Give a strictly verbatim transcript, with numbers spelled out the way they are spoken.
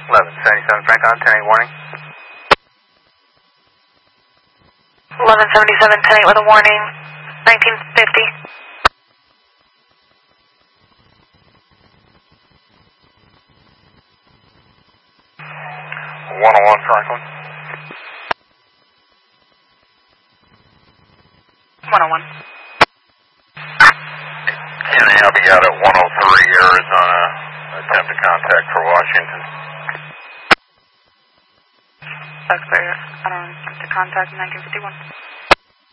eleven seventy-seven Franklin, ten eight warning. eleven seventy-seven, ten eight with a warning, nineteen fifty. one oh one Franklin. one oh one. County, I'll be out at one oh three Arizona. Attempt to contact for Washington. That's clear. I don't attempt to contact nineteen fifty-one.